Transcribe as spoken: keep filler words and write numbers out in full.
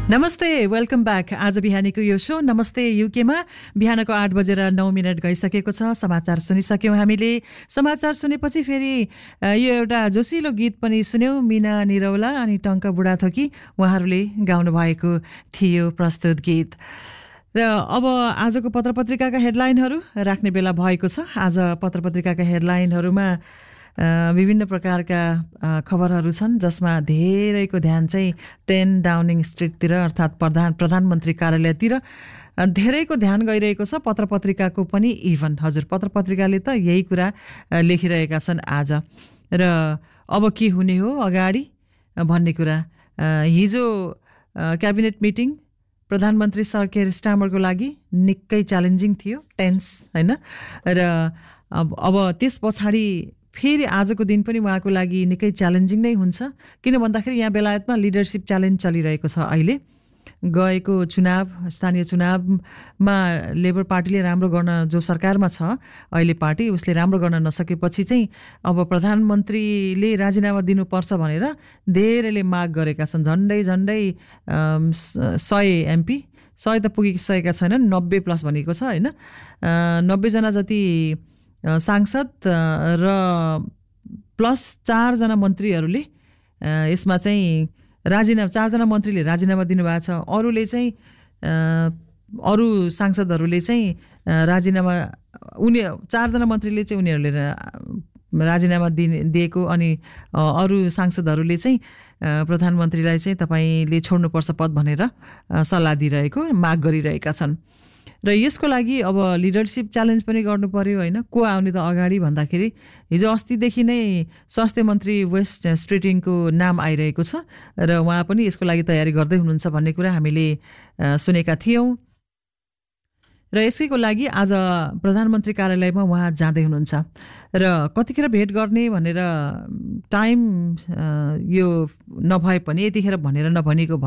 नमस्ते, welcome back. आज बिहानीको यो शो नमस्ते युकेमा बिहानको आठ बजेर नौ मिनट गइसकेको छ। समाचार सुनिसक्यौँ हामीले। समाचार सुनेपछि फेरि यो एउटा जोसिलो गीत पनि सुन्यौँ। मिना निरौला अनि टङ्क बुढाथोकी उहाँहरूले गाउनु भएको थियो प्रस्तुत गीत। र अब आजको पत्र पत्रिकाका हेडलाइनहरू राख्ने बेला भएको छ। आज पत्र पत्रिकाका हेडलाइनहरूमा विभिन्न प्रकारका खबरहरू छन्, जसमा धेरैको ध्यान चाहिँ टेन डाउनिङ स्ट्रिटतिर अर्थात् प्रधान प्रधानमन्त्री कार्यालयतिर धेरैको ध्यान गइरहेको छ। पत्र पत्रिकाको पनि इभन हजुर पत्र पत्रिकाले त यही कुरा लेखिरहेका छन् आज। र अब के हुने हो अगाडि भन्ने कुरा, हिजो क्याबिनेट मिटिङ प्रधानमन्त्री सर केयर स्टामरको लागि निकै च्यालेन्जिङ थियो, टेन्स होइन। र अब अब त्यस पछाडि फेरि आजको दिन पनि उहाँको लागि निकै च्यालेन्जिङ नै हुन्छ। किन भन्दाखेरि यहाँ बेलायतमा लिडरसिप च्यालेन्ज चलिरहेको छ अहिले। गएको चुनाव स्थानीय चुनावमा लेबर पार्टीले राम्रो गर्न, जो सरकारमा छ अहिले पार्टी, उसले राम्रो गर्न नसकेपछि चाहिँ अब प्रधानमन्त्रीले राजीनामा दिनुपर्छ भनेर धेरैले माग गरेका छन्। झन्डै झन्डै सय एमपी, सय त पुगिसकेका छैनन्, नब्बे प्लस भनेको छ होइन। नब्बेजना जति सांसद र प्लस चारजना मन्त्रीहरूले यसमा चाहिँ राजीनामा, चारजना मन्त्रीले राजीनामा दिनुभएको छ। अरूले चाहिँ अरू सांसदहरूले चाहिँ राजीनामा, उनी चारजना मन्त्रीले चाहिँ उनीहरूले राजीनामा दिने दिएको, अनि अरू सांसदहरूले चाहिँ प्रधानमन्त्रीलाई चाहिँ तपाईँले छोड्नुपर्छ पद भनेर सल्लाह दिइरहेको, माग गरिरहेका छन्। र यसको लागि अब लिडरसिप च्यालेन्ज पनि गर्नु पर्यो होइन। को आउने त अगाडि भन्दाखेरि हिजो अस्तिदेखि नै स्वास्थ्य मन्त्री वेस्ट स्ट्रिटिङको नाम आइरहेको छ र उहाँ पनि यसको लागि तयारी गर्दै हुनुहुन्छ भन्ने कुरा हामीले सुनेका थियौँ। र यसैको लागि आज प्रधानमन्त्री कार्यालयमा उहाँ जाँदै हुनुहुन्छ र कतिखेर भेट गर्ने भनेर टाइम यो नभए पनि, यतिखेर भनेर नभनेको